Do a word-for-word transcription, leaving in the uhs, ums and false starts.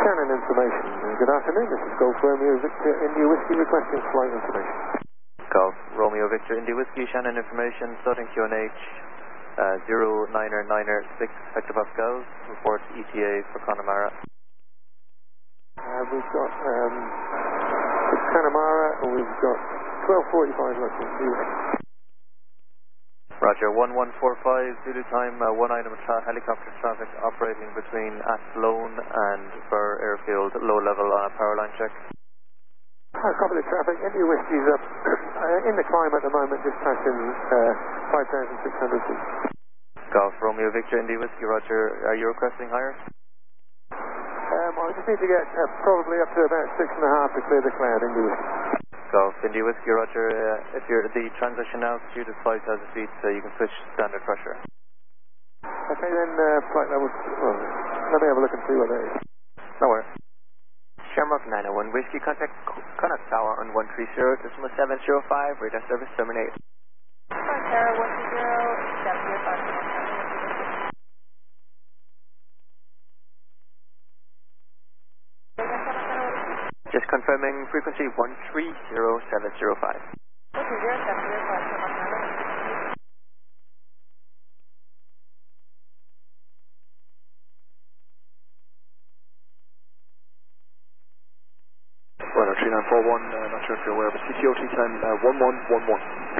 Shannon information. Uh, good afternoon, this is Golf Romeo Victor India Whiskey requesting flight information. Golf Romeo Victor India Whiskey, Shannon information, starting Q N H, uh, zero niner niner six hectopascals, report E T A for Connemara. Uh, we've got um, Connemara, and we've got twelve forty-five left in Q. Roger, one one four five, Zulu time, uh, one item tra helicopter traffic operating between Athlone and Burr Airfield, low level on a power line check. Uh, copy the traffic, India Whiskey's up uh, in the climb at the moment, just passing uh, five thousand six hundred feet. Golf Romeo Victor India Whiskey, Roger, are you requesting higher? Um, I just need to get uh, probably up to about six and a half to clear the cloud, India Whiskey. Golf India Whiskey, Roger, uh, if you're the transition altitude is five thousand feet, so you can switch standard pressure. Okay then, uh, flight level, well, let me have a look and see what that is. No worries. Shamrock nine oh one Whiskey, contact Connaught Tower on one three zero, decimal seven zero five, radar service terminate. Connaught Tower one two zero, seven zero five. Just confirming frequency one three zero seven zero five. one two zero seven zero five, Connaught Tower. Runner three nine four one, uh, not sure if you're aware, but C T O T time uh, one one one one.